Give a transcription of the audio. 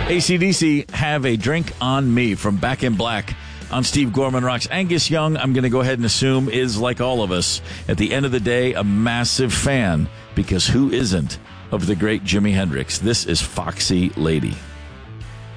AC/DC, Have a Drink on Me from Back in Black on Steve Gorman Rocks. Angus Young, I'm going to go ahead and assume, is, like all of us, at the end of the day, a massive fan, because who isn't, of the great Jimi Hendrix? This is Foxy Lady.